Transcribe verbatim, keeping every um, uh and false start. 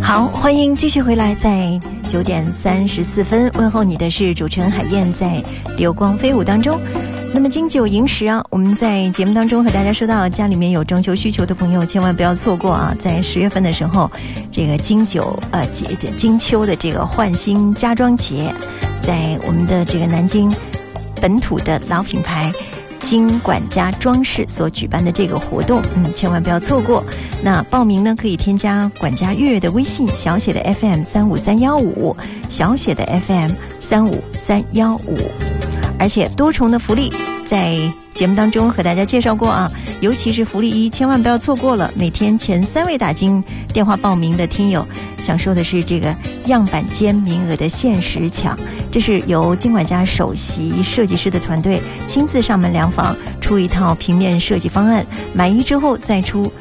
好，欢迎继续回来，在九点三十四分问候你的是主持人海燕，在流光飞舞当中。那么金九银十啊，我们在节目当中和大家说到，家里面有装修需求的朋友千万不要错过啊！在十月份的时候，这个金九呃金秋的这个焕新家装节，在我们的这个南京本土的老品牌金管家装饰所举办的这个活动，嗯，千万不要错过。那报名呢，可以添加管家月月的微信，小写的 F M 三五三一五，小写的 F M 三五三一五。而且多重的福利在节目当中和大家介绍过啊，尤其是福利一，千万不要错过了。每天前三位打进电话报名的听友，享受的是这个样板间名额的限时抢。这是由金管家首席设计师的团队亲自上门量房，出一套平面设计方案，满意之后再出